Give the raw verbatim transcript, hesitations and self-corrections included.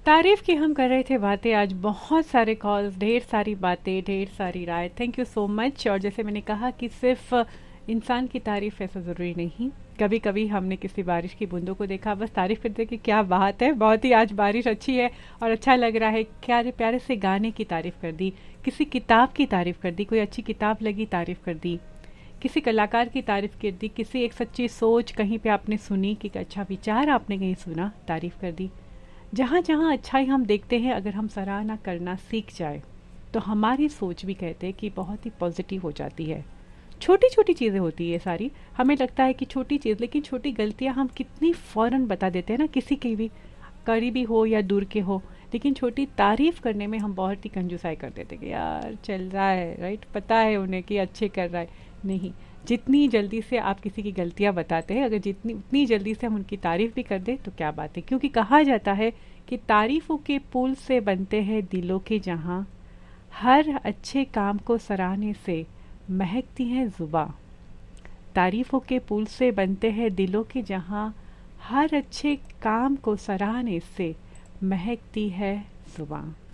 तारीफ की हम कर रहे थे बातें, आज बहुत सारे कॉल्स, ढेर सारी बातें, ढेर सारी राय। Thank you so much. और जैसे मैंने कहा कि सिर्फ इंसान की तारीफ ऐसा ज़रूरी नहीं। कभी कभी हमने किसी बारिश की बूंदों को देखा, बस तारीफ करते कि क्या बात है, बहुत ही आज बारिश अच्छी है और अच्छा लग रहा है, क्या प्यारे से गाने की तारीफ कर दी, किसी किताब की तारीफ कर दी, कोई अच्छी किताब लगी तारीफ कर दी, किसी कलाकार की तारीफ कर दी, किसी एक सच्ची सोच कहीं पे आपने सुनी, कि अच्छा विचार आपने कहीं सुना, तारीफ कर दी। जहाँ जहाँ अच्छाई हम देखते हैं, अगर हम सराहना करना सीख जाए तो हमारी सोच भी कहते हैं कि बहुत ही पॉजिटिव हो जाती है। छोटी छोटी चीज़ें होती है सारी, हमें लगता है कि छोटी चीज़, लेकिन छोटी गलतियाँ हम कितनी फ़ौरन बता देते हैं ना, किसी की भी, करीबी हो या दूर के हो। लेकिन छोटी तारीफ़ करने में हम बहुत ही कंजूसाई कर देते कि यार चल रहा है, राइट, पता है उन्हें कि अच्छे कर रहा है। नहीं, जितनी जल्दी से आप किसी की गलतियां बताते हैं, अगर जितनी उतनी जल्दी से हम उनकी तारीफ़ भी कर दें तो क्या बात है। क्योंकि कहा जाता है कि तारीफ़ों के पुल से बनते हैं दिलों के जहां, हर अच्छे काम को सराहने से महकती हैं ज़ुबां। तारीफ़ों के पुल से बनते हैं दिलों के जहां, हर अच्छे काम को सराहने से महकती है ज़ुबां।